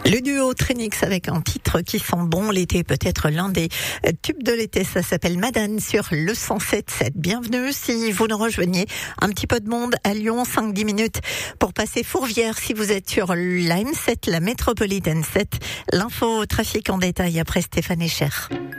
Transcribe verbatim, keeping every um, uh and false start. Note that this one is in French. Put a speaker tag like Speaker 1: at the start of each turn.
Speaker 1: Le duo Trinix avec un titre qui sent bon l'été, peut-être l'un des tubes de l'été, ça s'appelle Madane sur le cent sept virgule sept. Bienvenue si vous nous rejoignez. Un petit peu de monde à Lyon, cinq dix minutes pour passer Fourvière si vous êtes sur la M sept, la Métropolitaine sept. L'info trafic en détail après Stéphane Echer.